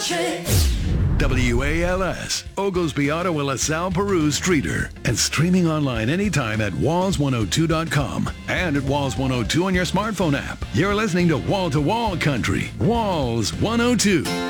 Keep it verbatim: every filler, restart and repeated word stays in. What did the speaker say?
Country. W A L S, Oglesby, Ottawa, LaSalle, Peru, Streeter, and streaming online anytime at walls one oh two dot com and at Walls one oh two on your smartphone app. You're listening to Wall to Wall Country, Walls one oh two.